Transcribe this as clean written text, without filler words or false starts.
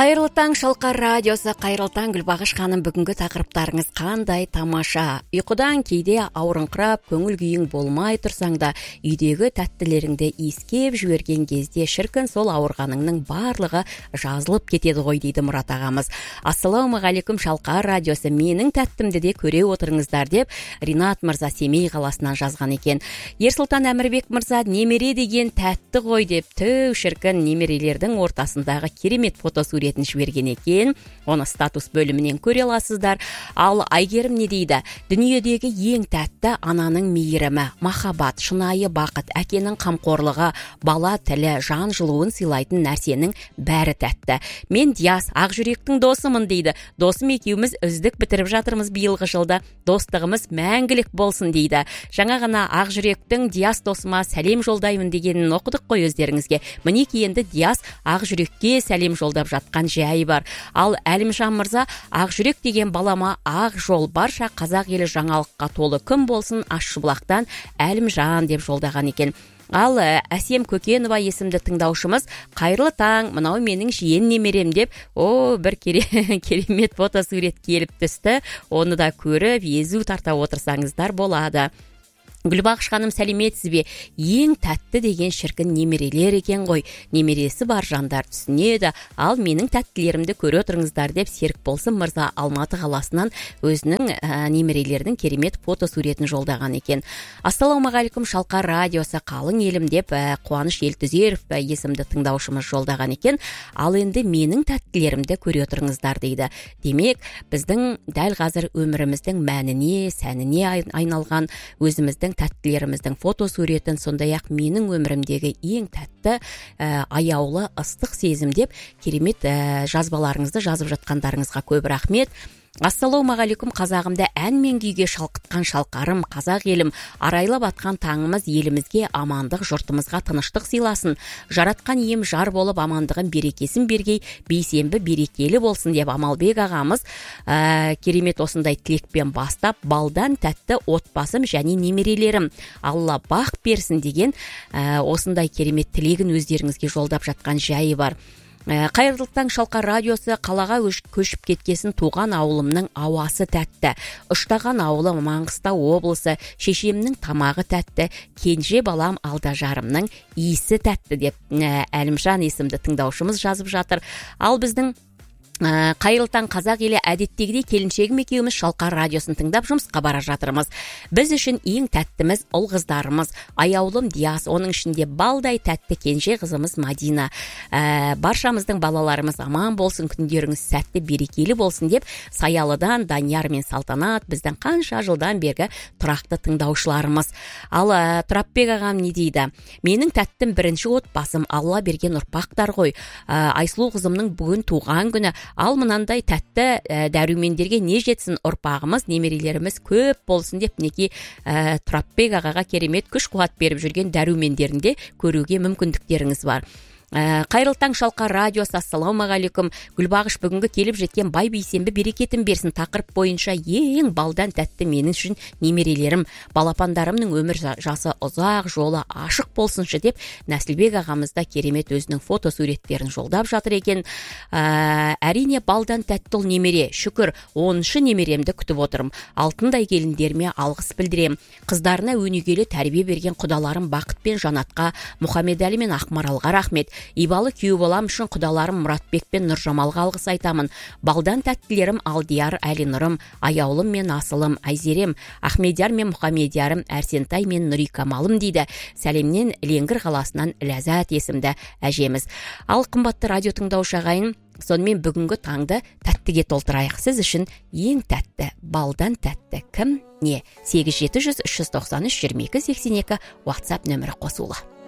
Қайырлы таң, Шалқар радиосы, қайырлы таң, Гүлбағыш ханым, бүгінгі тақырыптарыңыз қандай тамаша. Ұйқыдан кейде ауырыңқырап, көңіл күйің болмай тұрсаң да, үйдегі тәттілеріңді иіскеп жіберген кезде шіркін сол ауырғаныңның барлығы жазылып кетеді ғой, дейді Мұрат ағамыз. Ассалаумағалейкум, Шалқар радиосы, менің тәттімді де көре отырыңыздар деп Ринат мырза Семей қаласынан жазған екен. Ерсұлтан Әмірбек мырза, немере деген тәтті ғой деп, түу шіркін, немерелердің ортасындағы керемет фотосуретін жіберген екен. Оны статус бөлімінен көре аласыздар. Ал Айгерім не дейді? Дүниедегі ең тәтті ананың мейірімі, махаббат, шынайы бақыт, әкенің қамқорлығы, бала тілі, жан жылуын сыйлайтын нәрсенің бәрі тәтті. Мен Диас, Ақжүректің досымын дейді. Досым екеуміз үздік бітіріп жатырмыз биылғы жылда. Достығымыз мәңгілік болсын дейді. Жаңа ғана Ақжүректің Диас досыма сәлем жолдаймын дегенін оқыдық қой өздеріңізге. Мінеки енді Диас Ақжүрекке сәлем жолдап жатқан жайы бар. Ал Әлімжан мырза, Ақжүрек деген балама ақ жол, барша қазақ елі жаңалыққа толы күн болсын, Ащыбұлақтан Әлімжан деп жолдаған екен. Ал Әсем Көкенова есімді тыңдаушымыз, қайырлы таң, мынау менің жиен немерем деп, бір керемет фотосурет келіп түсті. Оны да көріп, езу тарта отырсаңыздар болады. Гүлбағыш ханым, сәлеметсіз бе? Ең тәтті деген шіркін немерелер екен ғой. Немересі бар жандар түсінеді. Ал менің тәттілерімді көре отырыңыздар деп Серік болсын мырза Алматы қаласынан өзінің немерелердің керемет фотосуретін жолдаған екен. Ассалаумағалейкум, Шалқар радиосы, қалың елім деп Қуаныш Елтүзеров есімді тыңдаушымыз жолдаған екен. Ал енді менің тәттілерімді көре отырыңыздар дейді. Демек, біздің дәл қазір өміріміздің мәніне, сәніне айналған өзіміздің тәттілеріміздің фотосуретін, сондай-ақ менің өмірімдегі ең тәтті, аяулы, ыстық сезім деп керемет жазбаларыңызды жазып жатқандарыңызға көп рахмет. Ассалаумағалейкум, қазағымда ән мен күйге шалқытқан шалқарым, қазақ елім, арайлап атқан таңымыз елімізге амандық, жұртымызға тыныштық сыйласын, жаратқан ем жар болып амандығын берекесін бергей, бейсенбі берекелі болсын деп Амалбек ағамыз керемет осындай тілекпен бастап, балдан тәтті отбасым және немерелерім, Алла бақ берсін деген осындай керемет тілегін өздеріңізге жолдап жатқан жайы бар. Қайырлы таң, Шалқар радиосы, қалаға көшіп кеткесін туған ауылымның ауасы тәтті. Ұштаған ауылым Маңғыстау облысы, шешемнің тамағы тәтті, кенже балам Алдажарымның иісі тәтті деп Әлімжан есімді тыңдаушымыз жазып жатыр. Ал біздің қайырлы таң қазақ елі, әдеттегідей келіншегім екеуміз Шалқар радиосын тыңдап жұмысқа бара жатырмыз. Біз үшін ең тәттіміз ұл қыздарымыз, аяулым Диас, оның ішінде балдай тәтті кенже қызымыз Мадина. Баршамыздың балаларымыз аман болсын, күндеріңіз сәтті берекелі болсын деп Саялыдан Данияр мен Салтанат біздің қанша жылдан бергі тұрақты тыңдаушыларымыз. Ал Тұрапбек ағам не дейді? Менің тәттім бірінші отбасым, Алла берген ұрпақтар ғой. Айсұлу қызымның бүгін туған күні. Ал мынандай тәтті дәрумендерге не жетсін, ұрпағымыз, немерелеріміз көп болсын деп неке Тұрапбек ағаға керемет күш қуат беріп жүрген дәрумендерінде көруге мүмкіндіктеріңіз бар. Қайырлы таң, Шалқар радиосы, ассалаумағалейкум. Гүлбағыш, бүгінгі келіп жеткен бай бейсенбі берекетін берсін. Тақырып бойынша ең балдан тәтті менің үшін немерелерім, балапандарымның өмір жасы ұзақ, жолы ашық болсыншы деп Нәсілбек ағамызда керемет өзінің фотосуреттерін жолдап жатыр екен. Әрине балдан тәтті ол немере, шүкір, 10-шы немеремді күтіп отырым. Алтындай келіндеріме алғыс білдірем. Қыздарына өнегелі тәрбие берген құдаларым Бақыт пен Жанатқа, Мұхамедәлі мен Ақмаралға рахмет. Ибалы күйеу балам үшін құдаларым Мұратбек пен Нұржамалға алғыс айтамын. Балдан тәттілерім Алдияр, Әлинұрым, аяулым мен Асылым, Айзерем, Ахмедияр мен Мұхамедиярым, Әрсентай мен Нұрикамалым дейді. Сәлемнен Ленгір қаласынан Ләззат есімді әжеміз. Ал қымбатты радио тыңдаушы ағайын, сонымен бүгінгі таңды тәттіге толтырайық. Сіз үшін ең тәтті, балдан тәтті кім? Не? 8700-393-2282 WhatsApp нөмірі қосулы.